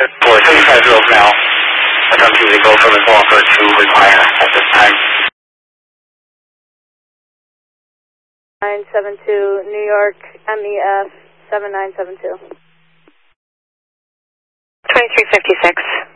For 350 now, attempting to go from the Walker to require at this time. 972 New York MEF 7972. 2356.